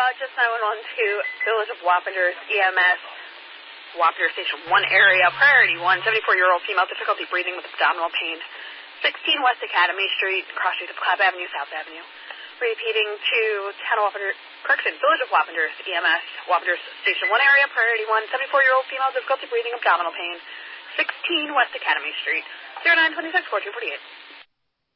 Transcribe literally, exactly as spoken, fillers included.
Rogers nine one one to Village of Wappingers, E M S, Wappinger Station one area, priority one, seventy-four-year-old female, difficulty breathing with abdominal pain, sixteen West Academy Street, cross streets of Clap Avenue, South Avenue. Repeating to ten Wappinger, correction, Village of Wappingers, E M S, Wappingers Station one area, priority one, seventy-four-year-old female, difficulty breathing, abdominal pain, sixteen West Academy Street, zero nine two six, four two four eight.